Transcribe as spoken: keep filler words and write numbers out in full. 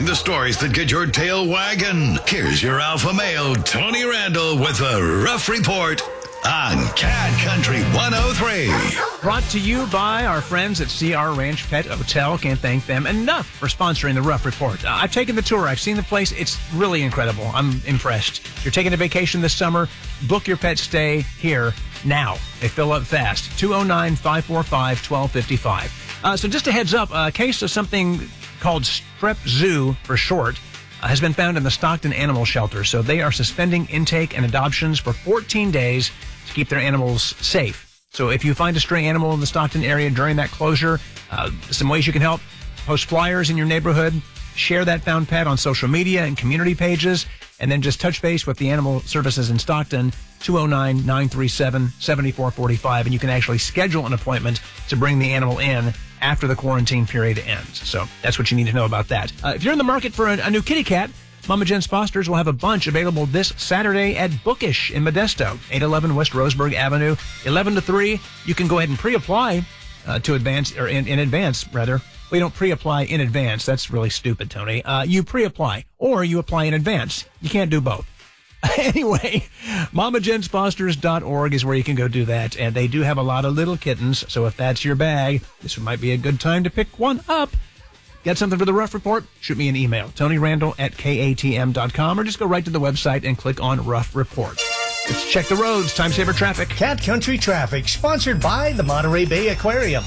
the stories that get your tail wagging. Here's your alpha male, Tony Randall, with a rough report on Cat Country one oh three. Brought to you by our friends at C R Ranch Pet Hotel. Can't thank them enough for sponsoring the Rough Report. Uh, I've taken the tour. I've seen the place. It's really incredible. I'm impressed. If you're taking a vacation this summer, book your pet stay here now. They fill up fast. two oh nine, five four five, one two five five. Uh, so just a heads up, a case of something called strep zoo for short uh, has been found in the Stockton Animal Shelter. So they are suspending intake and adoptions for fourteen days to keep their animals safe. So if you find a stray animal in the Stockton area during that closure, uh, some ways you can help: post flyers in your neighborhood, share that found pet on social media and community pages, and then just touch base with the animal services in Stockton, two oh nine, nine three seven, seven four four five, and you can actually schedule an appointment to bring the animal in after the quarantine period ends. So that's what you need to know about that. Uh, if you're in the market for a, a new kitty cat, Mama Jen's Fosters will have a bunch available this Saturday at Bookish in Modesto, eight eleven West Roseburg Avenue, eleven to three. You can go ahead and pre-apply uh, to advance, or in, in advance, rather. We don't pre-apply in advance. That's really stupid, Tony. Uh, you pre-apply, or you apply in advance. You can't do both. Anyway, mama jens fosters dot org is where you can go do that. And they do have a lot of little kittens. So if that's your bag, this might be a good time to pick one up. Got something for the Rough Report? Shoot me an email, Tony Randall at K A T M dot com, or just go right to the website and click on Rough Report. Let's check the roads. Time saver traffic. Cat Country Traffic, sponsored by the Monterey Bay Aquarium.